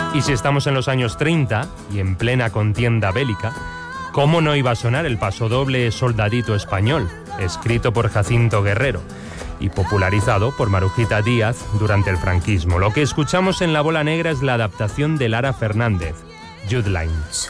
Y si estamos en los años 30 y en plena contienda bélica, ¿cómo no iba a sonar el pasodoble Soldadito Español, escrito por Jacinto Guerrero y popularizado por Marujita Díaz durante el franquismo? Lo que escuchamos en La Bola Negra es la adaptación de Lara Fernández, Jude Line.